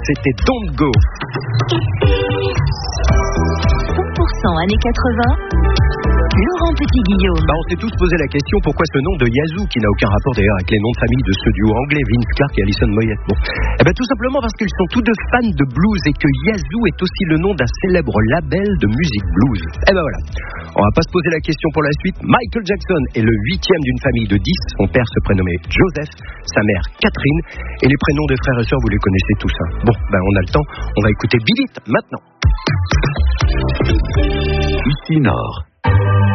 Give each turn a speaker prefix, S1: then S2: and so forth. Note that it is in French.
S1: c'était Don't Go.
S2: 100% années 80. Laurent Petit-Guillaume.
S1: On s'est tous posé la question, pourquoi ce nom de Yazoo, qui n'a aucun rapport d'ailleurs avec les noms de famille de ce duo anglais, Vince Clarke et Alison Moyet. Tout simplement parce qu'ils sont tous deux fans de blues et que Yazoo est aussi le nom d'un célèbre label de musique blues. Voilà. On va pas se poser la question pour la suite. Michael Jackson est le 8e d'une famille de 10. Son père se prénommait Joseph, sa mère Catherine, et les prénoms des frères et sœurs, vous les connaissez tous. On a le temps, on va écouter Beat It maintenant.
S3: Ici Nord.